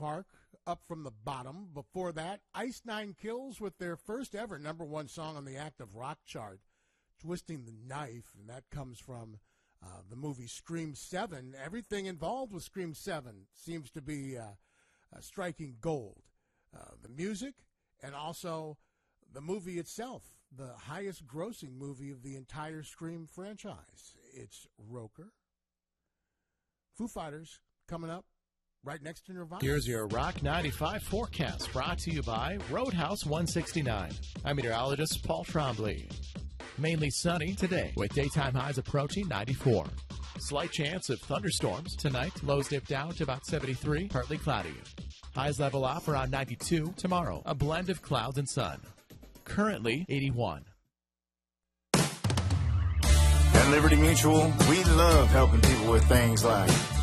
Park, Up from the Bottom. Before that, Ice Nine Kills with their first ever #1 song on the Active Rock chart, Twisting the Knife, and that comes from the movie Scream 7. Everything involved with Scream 7 seems to be striking gold. The music and also the movie itself, the highest grossing movie of the entire Scream franchise. It's Roker. Foo Fighters coming up right next to Nirvana. Here's your Rock 95 forecast, brought to you by Roadhouse 169. I'm meteorologist Paul Trombley. Mainly sunny today, with daytime highs approaching 94. Slight chance of thunderstorms tonight. Lows dip down to about 73, partly cloudy. Highs level off around 92 tomorrow. A blend of clouds and sun. Currently 81. At Liberty Mutual, we love helping people with things like